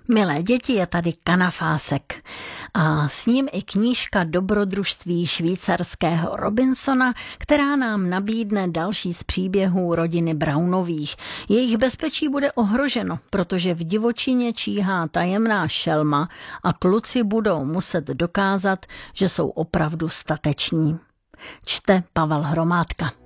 Milé děti, je tady Kanafásek a s ním i knížka Dobrodružství švýcarského Robinsona, která nám nabídne další z příběhů rodiny Brownových. Jejich bezpečí bude ohroženo, protože v divočině číhá tajemná šelma a kluci budou muset dokázat, že jsou opravdu stateční. Čte Pavel Hromádka.